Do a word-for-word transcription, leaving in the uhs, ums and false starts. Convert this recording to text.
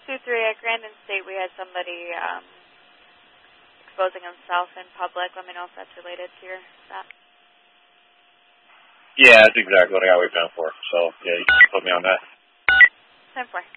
two three at Grandin State, we had somebody um, exposing himself in public. Let me know if that's related to your stuff. Yeah, that's exactly what I got waiting for. So, yeah, you can put me on that. ten four.